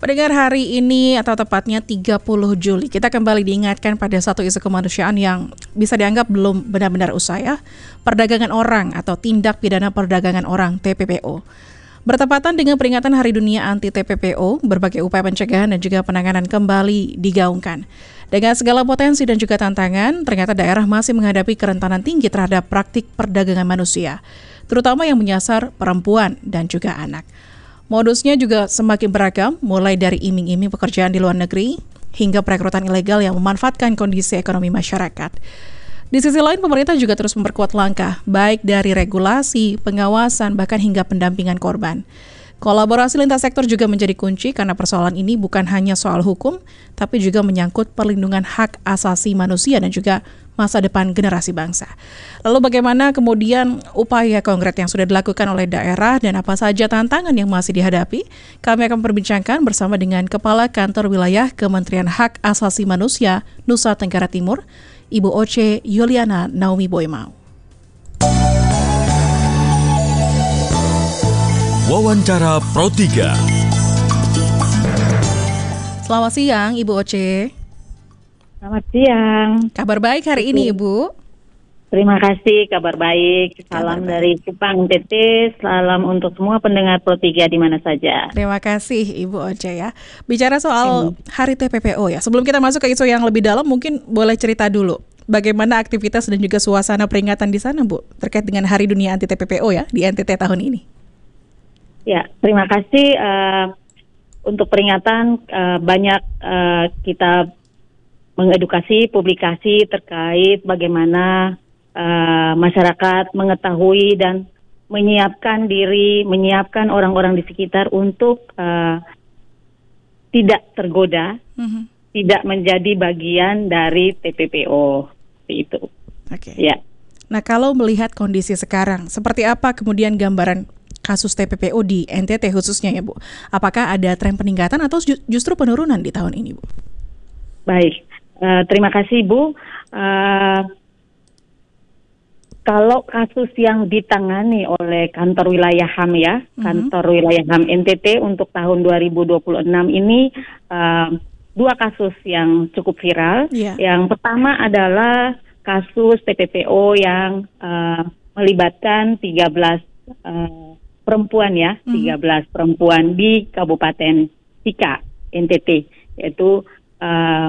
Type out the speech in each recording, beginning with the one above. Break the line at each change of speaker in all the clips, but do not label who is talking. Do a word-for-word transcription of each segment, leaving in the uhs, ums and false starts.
Pendengar, hari ini atau tepatnya tiga puluh Juli, kita kembali diingatkan pada satu isu kemanusiaan yang bisa dianggap belum benar-benar usai, ya, perdagangan orang atau tindak pidana perdagangan orang T P P O. Bertepatan dengan peringatan Hari Dunia Anti T P P O, berbagai upaya pencegahan dan juga penanganan kembali digaungkan. Dengan segala potensi dan juga tantangan, ternyata daerah masih menghadapi kerentanan tinggi terhadap praktik perdagangan manusia, terutama yang menyasar perempuan dan juga anak. Modusnya juga semakin beragam, mulai dari iming-iming pekerjaan di luar negeri, hingga perekrutan ilegal yang memanfaatkan kondisi ekonomi masyarakat. Di sisi lain, pemerintah juga terus memperkuat langkah, baik dari regulasi, pengawasan, bahkan hingga pendampingan korban. Kolaborasi lintas sektor juga menjadi kunci karena persoalan ini bukan hanya soal hukum, tapi juga menyangkut perlindungan hak asasi manusia dan juga masa depan generasi bangsa. Lalu bagaimana kemudian upaya konkret yang sudah dilakukan oleh daerah dan apa saja tantangan yang masih dihadapi? Kami akan perbincangkan bersama dengan Kepala Kantor Wilayah Kementerian Hak Asasi Manusia Nusa Tenggara Timur, Ibu Oce Yuliana Naomi Boimau.
Wawancara Pro tiga.
Selamat siang, Ibu Oce.
Selamat siang.
Kabar baik hari ini, Ibu?
Terima kasih, kabar baik. Salam
kabar
dari Kupang, N T T. Salam untuk semua pendengar Pro tiga di mana saja.
Terima kasih, Ibu Oce, ya. Bicara soal Hari T P P O, ya. Sebelum kita masuk ke isu yang lebih dalam, mungkin boleh cerita dulu bagaimana aktivitas dan juga suasana peringatan di sana, Bu, terkait dengan Hari Dunia Anti T P P O, ya, di N T T tahun ini.
Ya, terima kasih uh, untuk peringatan. Uh, banyak uh, kita mengedukasi, publikasi terkait bagaimana uh, masyarakat mengetahui dan menyiapkan diri, menyiapkan orang-orang di sekitar untuk uh, tidak tergoda, mm-hmm. tidak menjadi bagian dari T P P O. Seperti itu.
Oke.
Okay. Ya.
Nah, kalau melihat kondisi sekarang, seperti apa kemudian gambaran kasus T P P O di N T T khususnya, ya, Bu? Apakah ada tren peningkatan atau justru penurunan di tahun ini, Bu?
Baik, uh, terima kasih, Bu. Uh, kalau kasus yang ditangani oleh kantor wilayah H A M, ya, mm-hmm. kantor wilayah H A M N T T untuk tahun dua ribu dua puluh enam ini uh, dua kasus yang cukup viral. Yeah. Yang pertama adalah kasus T P P O yang uh, melibatkan tiga belas uh, perempuan, ya, mm-hmm. tiga belas perempuan di Kabupaten Sika, N T T, yaitu uh,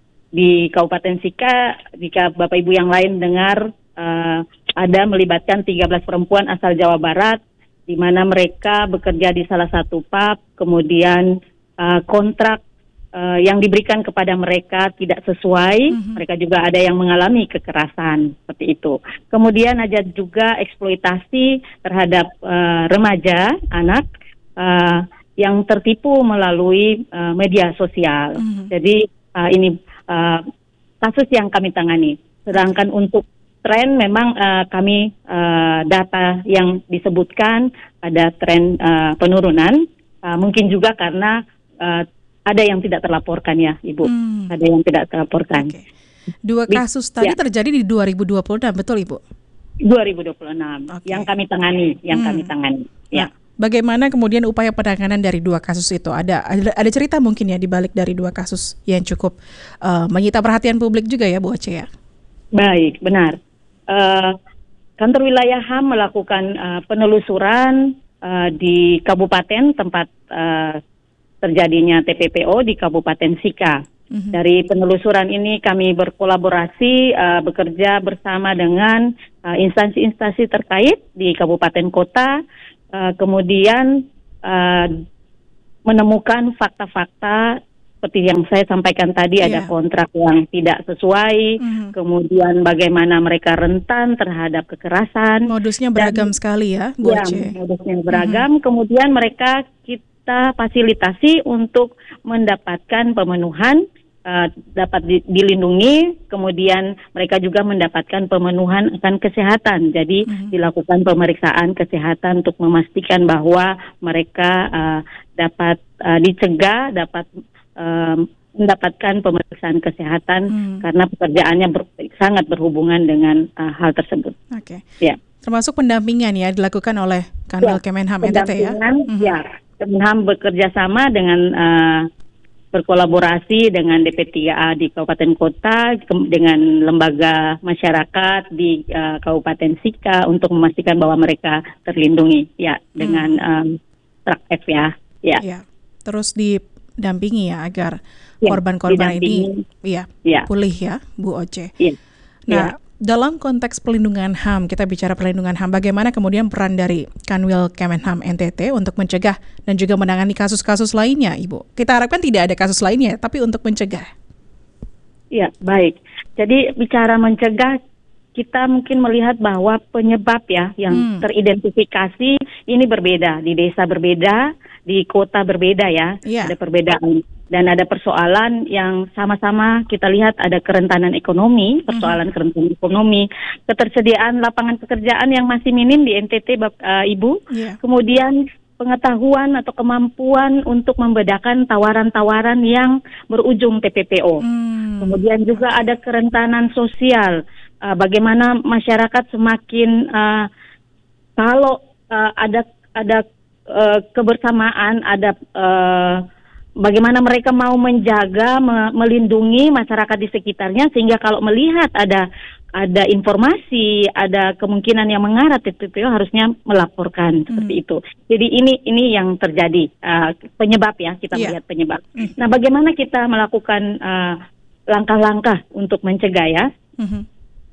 di Kabupaten Sika, jika Bapak Ibu yang lain dengar, uh, ada melibatkan tiga belas perempuan asal Jawa Barat, di mana mereka bekerja di salah satu pub, kemudian uh, kontrak uh, yang diberikan kepada mereka tidak sesuai, mm-hmm. mereka juga ada yang mengalami kekerasan, seperti itu. Kemudian ada juga eksploitasi terhadap uh, remaja, anak, uh, yang tertipu melalui uh, media sosial. Mm-hmm. Jadi uh, ini uh, kasus yang kami tangani. Sedangkan untuk tren memang uh, kami uh, data yang disebutkan ada tren uh, penurunan, uh, mungkin juga karena uh, ada yang tidak terlaporkan, ya, Ibu. Hmm. Ada yang tidak terlaporkan.
Okay. Dua kasus Di, tadi ya. terjadi di dua ribu dua puluh enam, betul, Ibu?
dua ribu dua puluh enam, okay. yang kami tangani, yang hmm. kami tangani. Ya.
Nah, bagaimana kemudian upaya penanganan dari dua kasus itu? Ada ada, ada cerita mungkin, ya, di balik dari dua kasus yang cukup uh, menyita perhatian publik juga, ya, Bu Oce, ya?
Baik, benar. Uh, kantor wilayah H A M melakukan uh, penelusuran uh, di kabupaten tempat uh, terjadinya T P P O di Kabupaten Sika. Mm-hmm. Dari penelusuran ini kami berkolaborasi, uh, bekerja bersama dengan uh, instansi-instansi terkait di kabupaten kota, uh, kemudian uh, menemukan fakta-fakta seperti yang saya sampaikan tadi, yeah. ada kontrak yang tidak sesuai, mm-hmm. kemudian bagaimana mereka rentan terhadap kekerasan.
Modusnya beragam dan, sekali, ya, Bu Oce.
Ya, modusnya beragam. Mm-hmm. Kemudian mereka kita fasilitasi untuk mendapatkan pemenuhan, uh, dapat di, dilindungi, kemudian mereka juga mendapatkan pemenuhan akan kesehatan. Jadi mm-hmm. dilakukan pemeriksaan kesehatan untuk memastikan bahwa mereka uh, dapat uh, dicegah, dapat Um, mendapatkan pemeriksaan kesehatan, hmm. karena pekerjaannya ber, sangat berhubungan dengan uh, hal tersebut.
Oke. Okay.
Ya.
Termasuk pendampingan, ya, dilakukan oleh Kanwil
ya,
Kemenham N T T, ya.
Mm-hmm. Ya. Kemenham bekerja sama dengan uh, berkolaborasi dengan D P tiga A di Kabupaten Kota, ke- dengan lembaga masyarakat di uh, Kabupaten Sika untuk memastikan bahwa mereka terlindungi ya dengan
Hmm.
um, truk F ya. Ya.
Ya, terus didampingi ya agar
Ya,
korban-korban ini
didampingi.
ya
Ya.
pulih ya, Bu Oce.
Iya.
Nah, dalam konteks pelindungan H A M, kita bicara pelindungan H A M, bagaimana kemudian peran dari Kanwil Kemenham N T T untuk mencegah dan juga menangani kasus-kasus lainnya, Ibu? Kita harapkan tidak ada kasus lainnya, tapi untuk mencegah.
Ya, baik. Jadi bicara mencegah, kita mungkin melihat bahwa penyebab ya yang
Hmm.
teridentifikasi ini berbeda, di desa berbeda, di kota berbeda ya,
Iya.
ada perbedaan. Dan ada persoalan yang sama-sama kita lihat ada kerentanan ekonomi, persoalan kerentanan ekonomi, ketersediaan lapangan pekerjaan yang masih minim di N T T, Bap- uh, Ibu.
Iya.
Kemudian pengetahuan atau kemampuan untuk membedakan tawaran-tawaran yang berujung T P P O.
Hmm.
Kemudian juga ada kerentanan sosial, uh, bagaimana masyarakat semakin uh, kalau uh, ada ada uh, kebersamaan, ada uh, bagaimana mereka mau menjaga, me- melindungi masyarakat di sekitarnya, sehingga kalau melihat ada ada informasi, ada kemungkinan yang mengarah T P P O harusnya melaporkan seperti itu. Jadi ini ini yang terjadi, uh, penyebab ya, kita
Iya.
melihat penyebab. Nah, bagaimana kita melakukan uh, langkah-langkah untuk mencegah ya?
Mhm.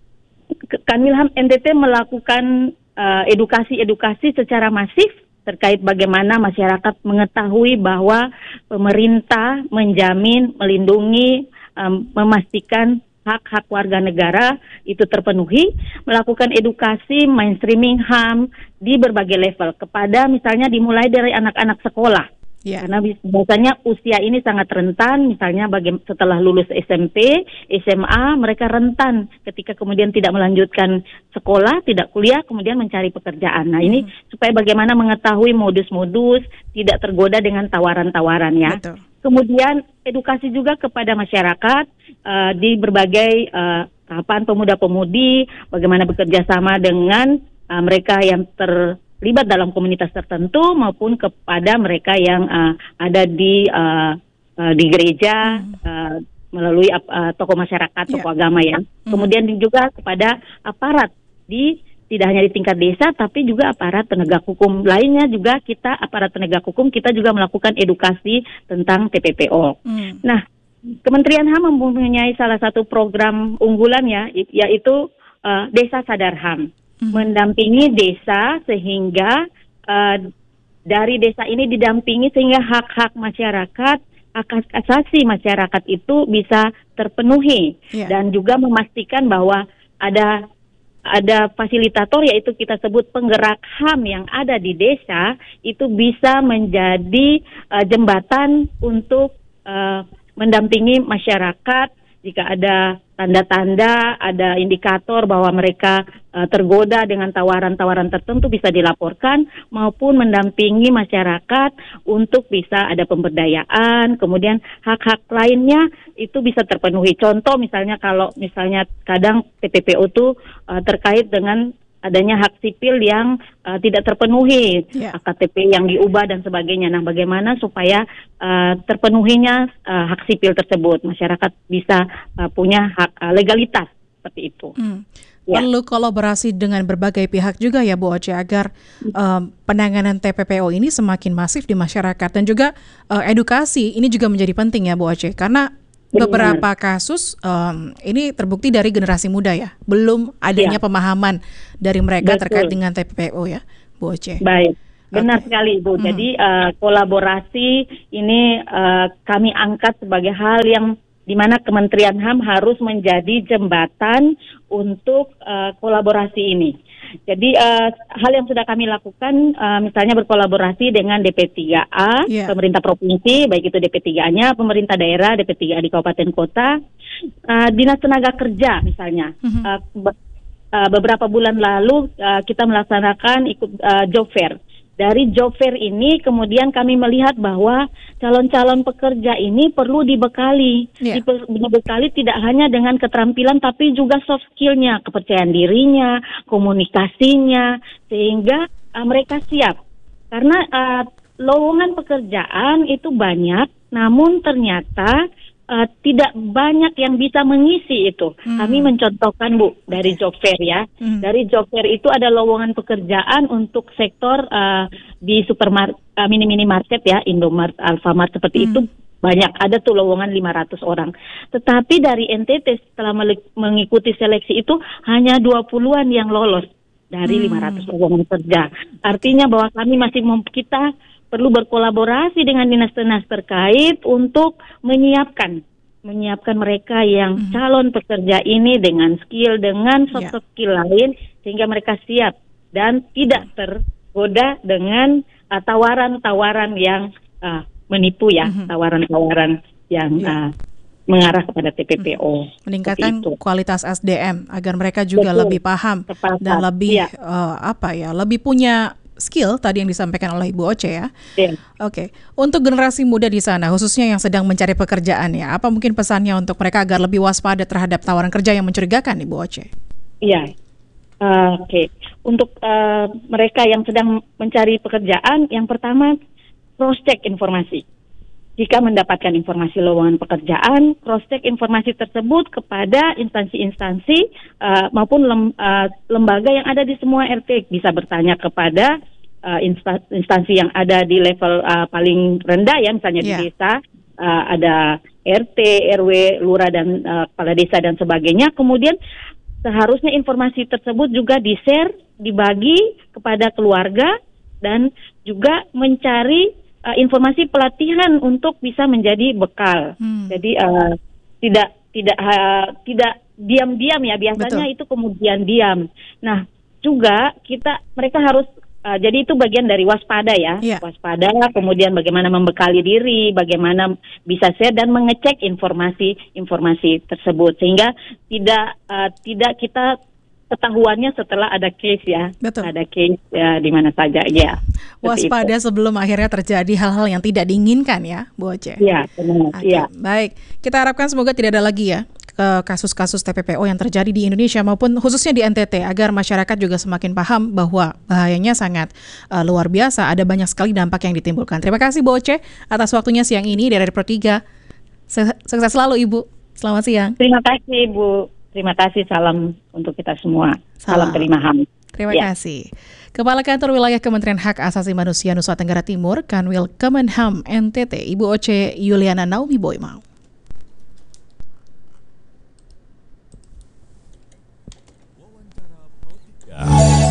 K- Kanwilham N T T melakukan uh, edukasi-edukasi secara masif terkait bagaimana masyarakat mengetahui bahwa pemerintah menjamin, melindungi, um, memastikan hak-hak warga negara itu terpenuhi, melakukan edukasi mainstreaming H A M di berbagai level kepada misalnya dimulai dari anak-anak sekolah.
Ya.
Karena bis- biasanya usia ini sangat rentan, misalnya baga- setelah lulus S M P, S M A, mereka rentan ketika kemudian tidak melanjutkan sekolah, tidak kuliah, kemudian mencari pekerjaan. Nah, ini supaya bagaimana mengetahui modus-modus, tidak tergoda dengan tawaran-tawaran ya.
Betul.
Kemudian edukasi juga kepada masyarakat uh, di berbagai uh, tahapan pemuda-pemudi, bagaimana bekerja sama dengan uh, mereka yang terlibat dalam komunitas tertentu maupun kepada mereka yang uh, ada di uh, uh, di gereja uh, melalui uh, tokoh masyarakat, tokoh agama ya. Kemudian juga kepada aparat di tidak hanya di tingkat desa, tapi juga aparat penegak hukum lainnya juga kita, aparat penegak hukum kita juga melakukan edukasi tentang T P P O.
Hmm.
Nah, Kementerian H A M mempunyai salah satu program unggulan ya, y- yaitu uh, Desa Sadar H A M, mendampingi desa sehingga uh, dari desa ini didampingi sehingga hak-hak masyarakat, hak asasi masyarakat itu bisa terpenuhi
Iya.
dan juga memastikan bahwa ada ada fasilitator, yaitu kita sebut penggerak H A M yang ada di desa, itu bisa menjadi uh, jembatan untuk uh, mendampingi masyarakat jika ada tanda-tanda, ada indikator bahwa mereka uh, tergoda dengan tawaran-tawaran tertentu bisa dilaporkan, maupun mendampingi masyarakat untuk bisa ada pemberdayaan, kemudian hak-hak lainnya itu bisa terpenuhi. Contoh misalnya kalau misalnya kadang T P P O itu uh, terkait dengan adanya hak sipil yang uh, tidak terpenuhi,
Ya.
K T P yang diubah dan sebagainya. Nah, bagaimana supaya uh, terpenuhinya uh, hak sipil tersebut, masyarakat bisa uh, punya hak uh, legalitas seperti itu.
Hmm.
Ya.
Perlu kolaborasi dengan berbagai pihak juga ya Bu Oce agar um, penanganan T P P O ini semakin masif di masyarakat, dan juga uh, edukasi ini juga menjadi penting ya Bu Oce, karena
Benar.
beberapa kasus um, ini terbukti dari generasi muda ya, belum adanya
Ya.
pemahaman dari mereka
Betul.
terkait dengan T P P O ya Bu Oce.
Baik, benar
Oke.
sekali Ibu.
Hmm.
Jadi uh, kolaborasi ini uh, kami angkat sebagai hal yang di mana Kementerian H A M harus menjadi jembatan untuk uh, kolaborasi ini. Jadi uh, hal yang sudah kami lakukan, uh, misalnya berkolaborasi dengan D P tiga A,
Yeah.
pemerintah provinsi, baik itu D P tiga A-nya, pemerintah daerah, D P tiga A di kabupaten kota, uh, dinas tenaga kerja misalnya.
Mhm.
Uh, be- uh, beberapa bulan lalu uh, kita melaksanakan ikut uh, job fair. Dari job fair ini kemudian kami melihat bahwa calon-calon pekerja ini perlu dibekali.
Yeah.
Dipe- Dibekali tidak hanya dengan keterampilan tapi juga soft skill-nya, kepercayaan dirinya, komunikasinya, sehingga uh, mereka siap. Karena uh, lowongan pekerjaan itu banyak, namun ternyata uh, tidak banyak yang bisa mengisi itu. Hmm. Kami mencontohkan Bu dari job fair ya. Hmm. Dari job fair itu ada lowongan pekerjaan untuk sektor uh, di supermarket, uh, mini-mini market ya, Indomart, Alfamart seperti hmm. itu. Banyak, ada tuh lowongan lima ratus orang. Tetapi dari N T T setelah mengikuti seleksi itu hanya dua puluhan yang lolos dari hmm. lima ratus lowongan kerja. Artinya bahwa kami masih mem- kita perlu berkolaborasi dengan dinas-dinas terkait untuk menyiapkan menyiapkan mereka yang hmm. calon pekerja ini dengan skill, dengan soft yeah. skill lain, sehingga mereka siap dan tidak tergoda dengan uh, tawaran-tawaran yang uh, menipu ya, mm-hmm. tawaran-tawaran yang yeah. uh, mengarah kepada T P P O.
Meningkatkan kualitas S D M agar mereka juga Betul. lebih paham Tepat. dan lebih yeah. uh, apa ya, lebih punya skill tadi yang disampaikan oleh Ibu Oce ya. Yeah. Oke, okay. Untuk generasi muda di sana, khususnya yang sedang mencari pekerjaan ya, apa mungkin pesannya untuk mereka agar lebih waspada terhadap tawaran kerja yang mencurigakan, Ibu Oce?
Iya. Yeah. Uh, Oke, okay. Untuk uh, mereka yang sedang mencari pekerjaan, yang pertama cross-check informasi. Jika mendapatkan informasi lowongan pekerjaan, cross-check informasi tersebut kepada instansi-instansi uh, maupun lem, uh, lembaga yang ada di semua R T. Bisa bertanya kepada uh, insta- instansi yang ada di level uh, paling rendah ya, misalnya yeah. di desa, uh, ada R T, R W, lurah dan uh, kepala desa dan sebagainya. Kemudian seharusnya informasi tersebut juga di-share, dibagi kepada keluarga dan juga mencari Uh, informasi pelatihan untuk bisa menjadi bekal. Hmm. Jadi uh, tidak tidak uh, tidak diam-diam ya, biasanya Betul. Itu kemudian diam. Nah, juga kita mereka harus uh, jadi itu bagian dari waspada ya. Yeah. Waspada, kemudian bagaimana membekali diri, bagaimana bisa share dan mengecek informasi-informasi tersebut sehingga tidak uh, tidak kita ketahuannya setelah ada case ya, Betul. ada case ya di mana saja ya.
Waspada itu. Sebelum akhirnya terjadi hal-hal yang tidak diinginkan ya, Bu Oce.
Iya, benar.
Okay.
Ya.
Baik, kita harapkan semoga tidak ada lagi ya ke kasus-kasus T P P O yang terjadi di Indonesia maupun khususnya di N T T agar masyarakat juga semakin paham bahwa bahayanya sangat uh, luar biasa. Ada banyak sekali dampak yang ditimbulkan. Terima kasih Bu Oce atas waktunya siang ini dari Pro tiga. Sukses selalu Ibu. Selamat siang.
Terima kasih Bu. Terima kasih, salam untuk kita semua. Salam, salam terima H A M.
Terima ya. kasih. Kepala Kantor Wilayah Kementerian Hak Asasi Manusia Nusa Tenggara Timur, Kanwil Kemenham N T T, Ibu Oce Yuliana Naomi Boymau.